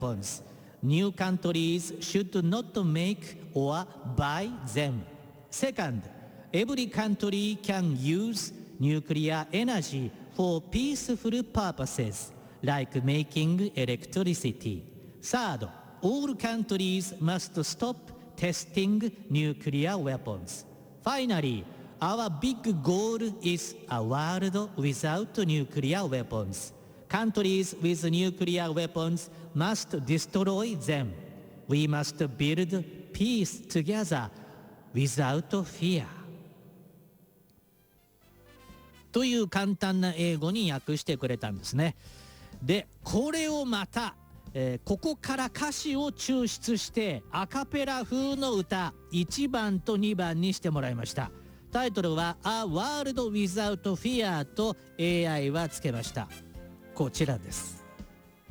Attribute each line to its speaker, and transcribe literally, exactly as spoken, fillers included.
Speaker 1: weapons. New countries should not make or buy them. Second, every country can use nuclear energy for peaceful purposes, like making electricity. Third, all countries must stop testing nuclear weapons. Finally, our big goal is a world without nuclear weapons. Countries with nuclear weapons must destroy them. We must build peace together without fear. という簡単な英語に訳してくれたんですね。で、これをまた、えー、ここから歌詞を抽出してアカペラ風の歌いちばんとにばんにしてもらいました。タイトルは A World Without Fear と エーアイ はつけました。こちらです。